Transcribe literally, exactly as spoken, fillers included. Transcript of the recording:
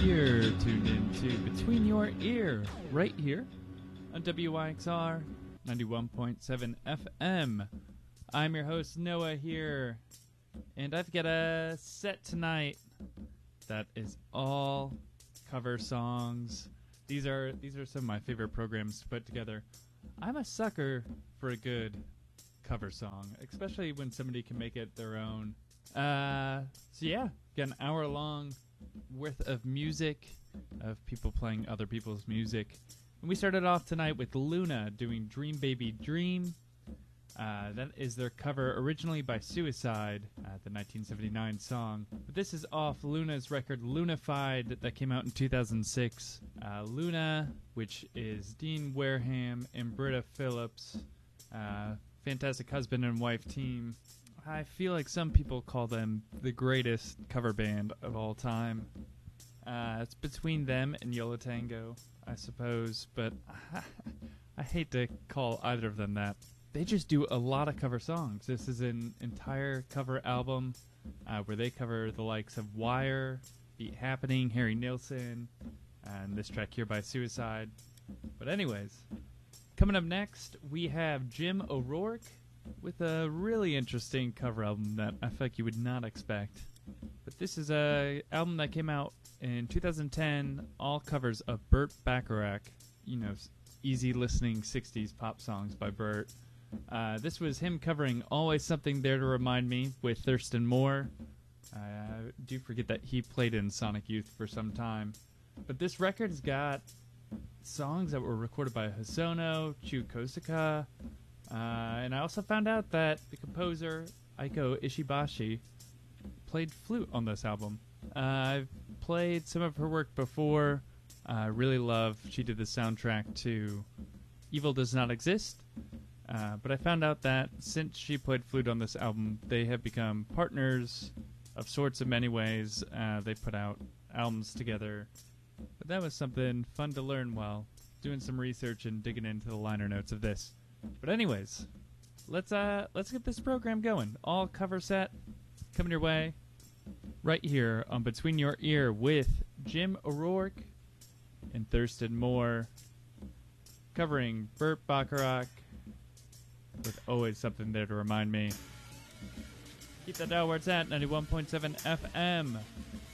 You're tuned into Between Your Ear, right here on W Y X R ninety-one point seven F M. I'm your host, Noah, here, and I've got a set tonight that is all cover songs. These are these are some of my favorite programs to put together. I'm a sucker for a good cover song, especially when somebody can make it their own. Uh, so yeah, got an hour long worth of music, of people playing other people's music. And we started off tonight with Luna doing Dream Baby Dream. Uh, that is their cover originally by Suicide, uh, the nineteen seventy-nine song. But this is off Luna's record Lunified that came out in two thousand six. Uh, Luna, which is Dean Wareham and Britta Phillips, uh, fantastic husband and wife team. I feel like some people call them the greatest cover band of all time. Uh, it's between them and Yo La Tengo, I suppose, but I hate to call either of them that. They just do a lot of cover songs. This is an entire cover album uh, where they cover the likes of Wire, Beat Happening, Harry Nilsson, and this track here by Suicide. But anyways, coming up next, we have Jim O'Rourke with a really interesting cover album that I feel like you would not expect. But this is a album that came out in two thousand ten, all covers of Burt Bacharach, you know, easy listening sixties pop songs by Burt. Uh, this was him covering Always Something There to Remind Me with Thurston Moore. I uh, do forget that he played in Sonic Youth for some time. But this record has got songs that were recorded by Hosono, Chu Kosaka, uh, and I also found out that the composer, Aiko Ishibashi, played flute on this album. Uh, I've played some of her work before. I uh, really love, she did the soundtrack to Evil Does Not Exist. Uh, but I found out that since she played flute on this album, they have become partners of sorts in many ways. Uh, they put out albums together. But that was something fun to learn while doing some research and digging into the liner notes of this. But anyways, let's uh let's get this program going. All cover set coming your way right here on Between Your Ear with Jim O'Rourke and Thurston Moore covering Burt Bacharach with Always Something There to Remind Me. Keep that dial where it's at, ninety-one point seven F M.